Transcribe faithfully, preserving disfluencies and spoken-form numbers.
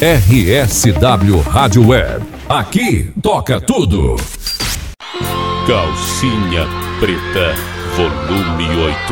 R S W Rádio Web. Aqui toca tudo. Calcinha Preta, volume oito.